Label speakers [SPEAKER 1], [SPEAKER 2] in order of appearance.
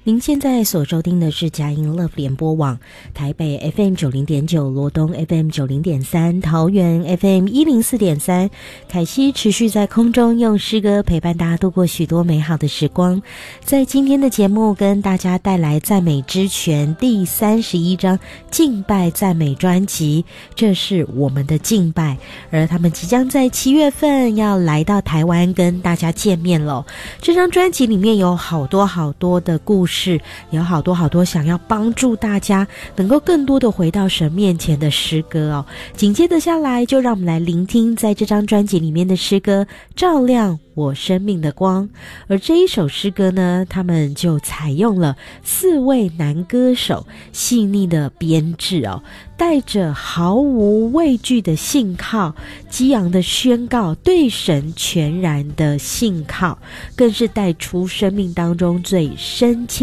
[SPEAKER 1] 您现在所收听的是佳音 Love 联播网，台北 FM 90.9，罗东 FM 90.3，桃园 FM 104.3。凯西持续在空中用诗歌陪伴大家度过许多美好的时光。在今天的节目跟大家带来赞美之泉第31章敬拜赞美专辑，这是我们的敬拜，而他们即将在7月份要来到台湾跟大家见面了。这张专辑里面有好多的故事，有好多想要帮助大家能够更多的回到神面前的诗歌哦。紧接着下来就让我们来聆听在这张专辑里面的诗歌照亮我生命的光。而这一首诗歌呢，他们就采用了4位男歌手细腻的编制哦，带着毫无畏惧的信靠，激昂的宣告对神全然的信靠，更是带出生命当中最深切